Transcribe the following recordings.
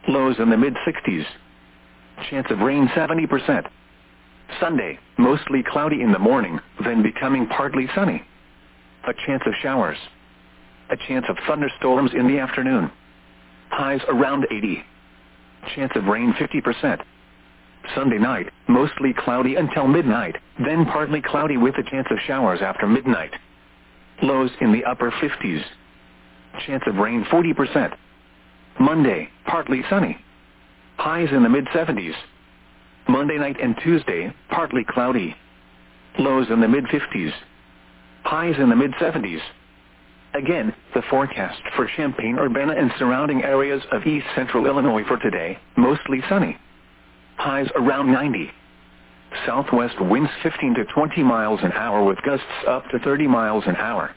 Lows in the mid-60s. Chance of rain 70%. Sunday, mostly cloudy in the morning, then becoming partly sunny. A chance of showers. A chance of thunderstorms in the afternoon. Highs around 80. Chance of rain 50%. Sunday night, mostly cloudy until midnight, then partly cloudy with a chance of showers after midnight. Lows in the upper 50s. Chance of rain 40%. Monday, partly sunny. Highs in the mid-70s. Monday night and Tuesday, partly cloudy. Lows in the mid-50s. Highs in the mid-70s. Again, the forecast for Champaign-Urbana and surrounding areas of east central Illinois for today, mostly sunny. Highs around 90. Southwest winds 15 to 20 miles an hour with gusts up to 30 miles an hour.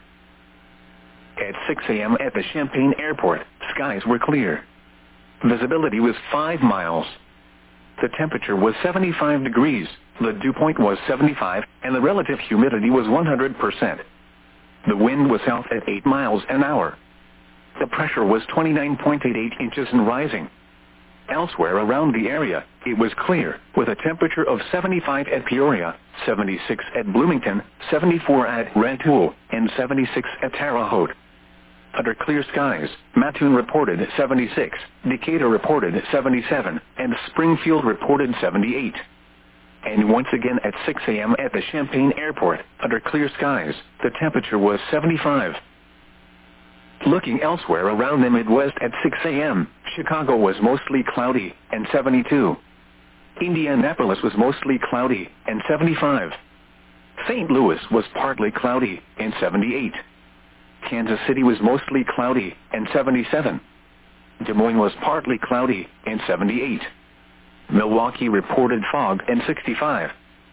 At 6 a.m. at the Champaign Airport, skies were clear. Visibility was 5 miles. The temperature was 75 degrees, the dew point was 75, and the relative humidity was 100%. The wind was south at 8 miles an hour. The pressure was 29.88 inches and rising. Elsewhere around the area, it was clear, with a temperature of 75 at Peoria, 76 at Bloomington, 74 at Rantoul, and 76 at Terre Haute. Under clear skies, Mattoon reported 76, Decatur reported 77, and Springfield reported 78. And once again at 6 a.m. at the Champaign Airport, under clear skies, the temperature was 75. Looking elsewhere around the Midwest at 6 a.m., Chicago was mostly cloudy, and 72. Indianapolis was mostly cloudy, and 75. St. Louis was partly cloudy, and 78. Kansas City was mostly cloudy, and 77. Des Moines was partly cloudy, and 78. Milwaukee reported fog, and 65.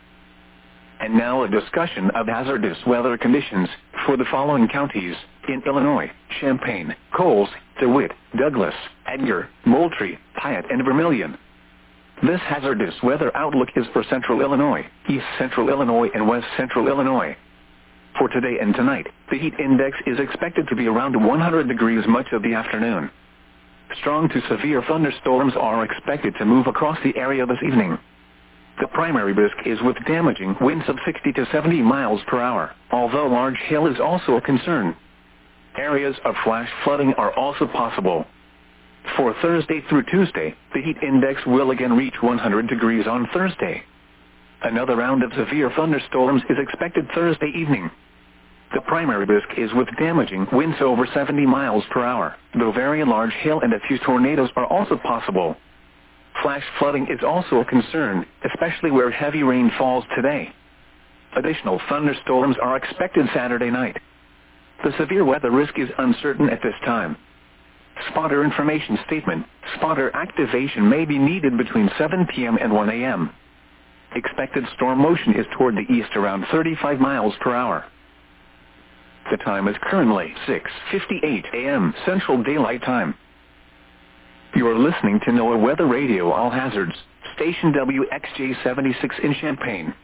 And now a discussion of hazardous weather conditions for the following counties in Illinois: Champaign, Coles, DeWitt, Douglas, Edgar, Moultrie, Piatt, and Vermilion. This hazardous weather outlook is for central Illinois, east central Illinois, and west central Illinois. For today and tonight, the heat index is expected to be around 100 degrees much of the afternoon. Strong to severe thunderstorms are expected to move across the area this evening. The primary risk is with damaging winds of 60 to 70 miles per hour, although large hail is also a concern. Areas of flash flooding are also possible. For Thursday through Tuesday, the heat index will again reach 100 degrees on Thursday. Another round of severe thunderstorms is expected Thursday evening. The primary risk is with damaging winds over 70 miles per hour, though very large hail and a few tornadoes are also possible. Flash flooding is also a concern, especially where heavy rain falls today. Additional thunderstorms are expected Saturday night. The severe weather risk is uncertain at this time. Spotter information statement: spotter activation may be needed between 7 p.m. and 1 a.m. Expected storm motion is toward the east around 35 miles per hour. The time is currently 6:58 a.m. Central Daylight Time. You are listening to NOAA Weather Radio All Hazards, station WXJ-76 in Champaign.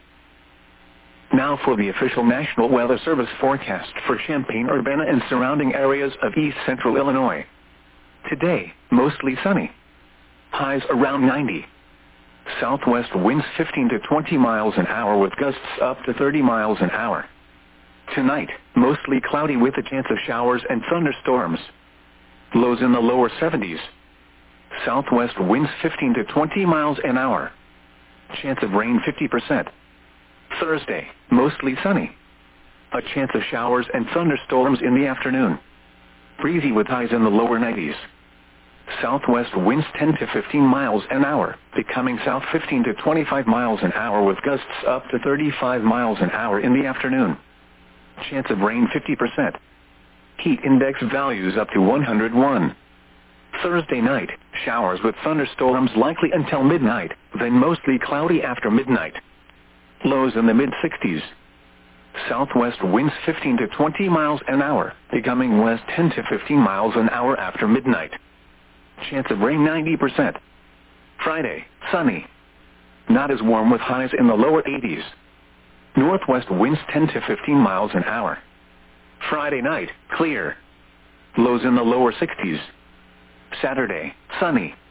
Now for the official National Weather Service forecast for Champaign-Urbana and surrounding areas of east central Illinois. Today, mostly sunny. Highs around 90. Southwest winds 15 to 20 miles an hour with gusts up to 30 miles an hour. Tonight, mostly cloudy with a chance of showers and thunderstorms. Lows in the lower 70s. Southwest winds 15 to 20 miles an hour. Chance of rain 50%. Thursday, mostly sunny. A chance of showers and thunderstorms in the afternoon. Breezy with highs in the lower 90s. Southwest winds 10 to 15 miles an hour, becoming south 15 to 25 miles an hour with gusts up to 35 miles an hour in the afternoon. Chance of rain 50%. Heat index values up to 101. Thursday night, showers with thunderstorms likely until midnight, then mostly cloudy after midnight. Lows in the mid-60s. Southwest winds 15 to 20 miles an hour, becoming west 10 to 15 miles an hour after midnight. Chance of rain 90%. Friday, sunny. Not as warm with highs in the lower 80s. Northwest winds 10 to 15 miles an hour. Friday night, clear. Lows in the lower 60s. Saturday, sunny.